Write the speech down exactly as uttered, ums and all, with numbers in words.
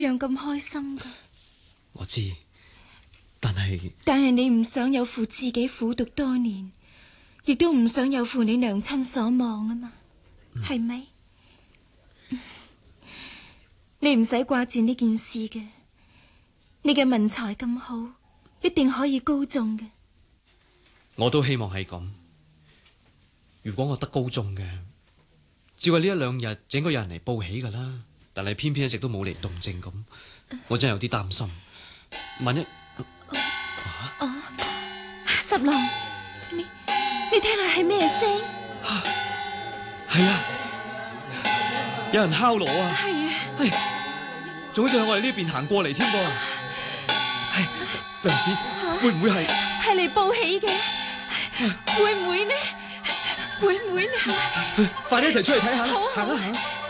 樣咁開心噶。 我知，但係但係你唔想有負自己苦讀多年，亦都唔想有負你娘親所望啊嘛，係咪、嗯？你唔使掛住呢件事嘅，你嘅文才咁好，一定可以高中嘅。 我都希望係咁。如果我得高中嘅，照係呢一兩日就應該有人嚟報喜噶啦。但係偏偏一直都冇嚟動靜咁，我真係有啲擔心。萬一哦， 哦啊、十郎，你你聽下係咩聲？ 係啊，有人敲鑼啊！ 係啊， 係，仲好似向我哋呢邊行過嚟添噃。係，娘子，啊、會唔會係係嚟報喜嘅？會唔會呢？會唔會呢？ 快啲一齊出去睇下啦！ 好啊， 行啊行！